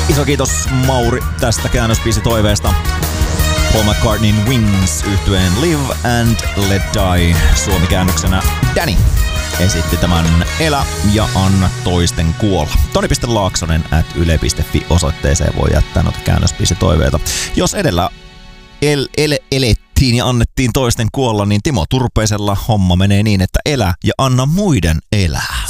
Iso kiitos Mauri tästä käännösbiisi toiveesta. Paul McCartneyn Wings yhtyeen Live and Let Die suomikäännöksenä Danny esitti tämän Elä ja anna toisten kuolla. Toni.laaksonen@yle.fi osoitteeseen voi jättää noita käännösbiisi toiveita. Jos edellä elettiin ja annettiin toisten kuolla, niin Timo Turpeisella homma menee niin, että elä ja anna muiden elää.